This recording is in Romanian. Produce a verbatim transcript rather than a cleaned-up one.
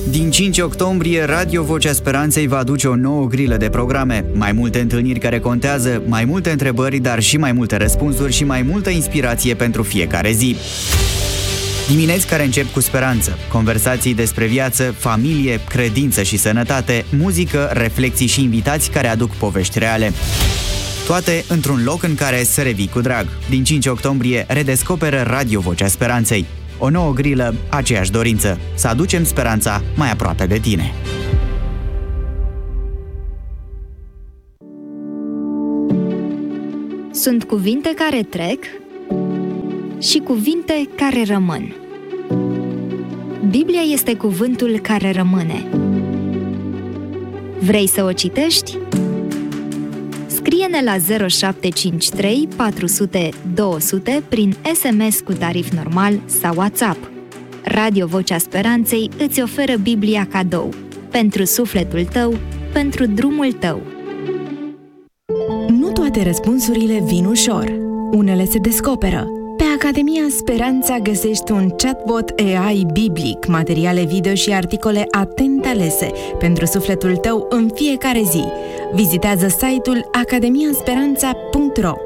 Din cinci octombrie, Radio Vocea Speranței va aduce o nouă grilă de programe. Mai multe întâlniri care contează, mai multe întrebări, dar și mai multe răspunsuri și mai multă inspirație pentru fiecare zi. Dimineți care încep cu speranță, conversații despre viață, familie, credință și sănătate, muzică, reflexii și invitați care aduc povești reale. Toate într-un loc în care să revii cu drag. Din cinci octombrie, redescoperă Radio Vocea Speranței. O nouă grilă, aceeași dorință, să aducem speranța mai aproape de tine. Sunt cuvinte care trec și cuvinte care rămân. Biblia este cuvântul care rămâne. Vrei să o citești? Scrie-ne la zero șapte cinci trei patru zero zero două zero zero prin S M S cu tarif normal sau WhatsApp. Radio Vocea Speranței îți oferă Biblia cadou. Pentru sufletul tău, pentru drumul tău. Nu toate răspunsurile vin ușor. Unele se descoperă. Pe Academia Speranța găsești un chatbot A I biblic, materiale video și articole atent alese pentru sufletul tău în fiecare zi. Vizitează site-ul academia speranța punct ro.